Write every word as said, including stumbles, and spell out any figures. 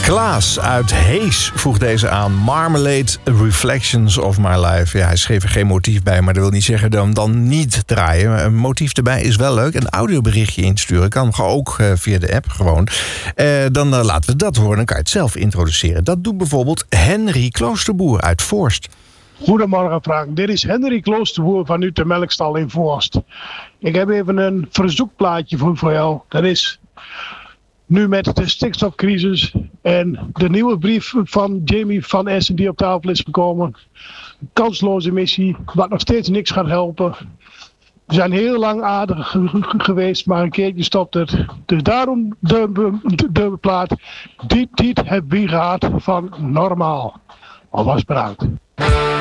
Klaas uit Hees voegt deze aan. Marmalade, Reflections of My Life. Ja, hij schreef er geen motief bij, maar dat wil niet zeggen dan, dan niet draaien. Een motief erbij is wel leuk. Een audioberichtje insturen kan ook uh, via de app gewoon. Uh, dan uh, laten we dat horen, dan kan je het zelf introduceren. Dat doet bijvoorbeeld Henry Kloosterboer uit Voorst. Goedemorgen Frank, dit is Henry Kloosterboer vanuit de melkstal in Voorst. Ik heb even een verzoekplaatje voor, voor jou. Dat is nu met de stikstofcrisis en de nieuwe brief van Jamie van Essen die op tafel is gekomen. Kansloze missie, wat nog steeds niks gaat helpen. We zijn heel lang aardig geweest, maar een keertje stopt het. Dus daarom de, de, de plaat Diep Diep heb wie gehad van Normaal. Alvast bedankt.